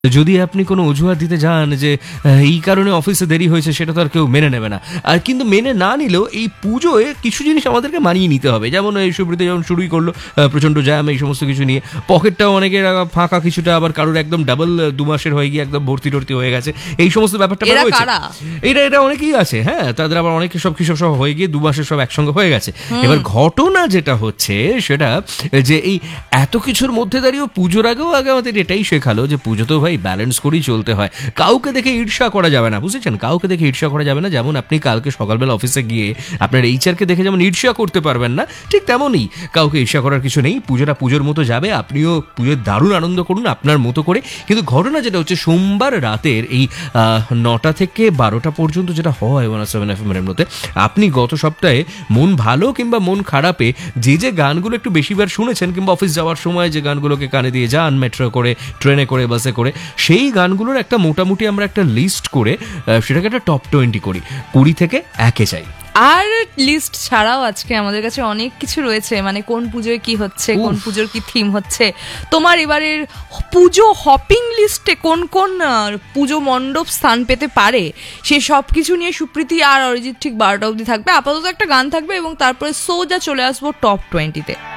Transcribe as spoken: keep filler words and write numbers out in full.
যদি আপনি কোনো অজুহাত দিতে যান যে এই কারণে অফিসে দেরি হয়েছে, সেটা তো আর কেউ মেনে নেবে না। আর কিন্তু মেনে না নিলেও এই পুজোয় কিছু জিনিস আমাদেরকে মানিয়ে নিতে হবে। যেমন এই সুব্রীতি যেমন শুরুই করলো প্রচণ্ড জ্যাম এই সমস্ত কিছু নিয়ে, পকেটটাও অনেকের ফাঁকা কিছুটা, আবার কারোর একদম ডাবল দু মাসের হয়ে গিয়ে একদম ভর্তি টর্তি হয়ে গেছে, এই সমস্ত ব্যাপারটা রয়েছে। এটা এটা অনেকেই আছে, হ্যাঁ, তাদের আবার অনেকে সব কিছু সব হয়ে গিয়ে দু মাসের সব একসঙ্গে হয়ে গেছে। এবার ঘটনা যেটা হচ্ছে সেটা যে এই এত কিছুর মধ্যে দাঁড়িয়েও পুজোর আগেও আগে আমাদের এটাই শেখালো যে পুজো তো ভাই ব্যালেন্স করেই চলতে হয়। কাউকে দেখে ঈর্ষা করা যাবে না, বুঝেছেন? কাউকে দেখে ঈর্ষা করা যাবে না। যেমন আপনি কালকে সকালবেলা অফিসে গিয়ে আপনার এইচআরকে দেখে যেমন ঈর্ষা করতে পারবেন না, ঠিক তেমনই কাউকে ঈর্ষা করার কিছু নেই। পুজোটা পুজোর মতো যাবে, আপনিও পুজোর দারুণ আনন্দ করুন আপনার মতো করে। কিন্তু ঘটনা যেটা হচ্ছে সোমবার রাতের এই নটা থেকে বারোটা পর্যন্ত যেটা হয় ওয়ান সেভেন এফ এম এর মধ্যে, আপনি গত সপ্তাহে মন ভালো কিংবা মন খারাপে যে যে গানগুলো একটু বেশিবার শুনেছেন, কিংবা অফিস যাওয়ার সময় যে গানগুলোকে কানে দিয়ে যান, মেট্রো করে, ট্রেনে করে, বাসে করে, সেই গানগুলোর একটা মোটামুটি আমরা একটা লিস্ট করে সেটাকে একটা টপ টোয়েন্টি করি, কুড়ি থেকে একে চাই। আর লিস্ট ছাড়াও আজকে আমাদের কাছে অনেক কিছু রয়েছে, মানে কোন পুজোয় কি হচ্ছে, কোন পুজোর কি থিম হচ্ছে, তোমার এবারের পুজো হপিং লিস্টে কোন কোন পুজো মণ্ডপ স্থান পেতে পারে, সে সব কিছু নিয়ে সুপ্রীতি আর অরিজিৎ ঠিক বারোটা অবধি থাকবে। আপাতত একটা গান থাকবে এবং তারপরে সোজা চলে আসবো টপ টোয়েন্টিতে।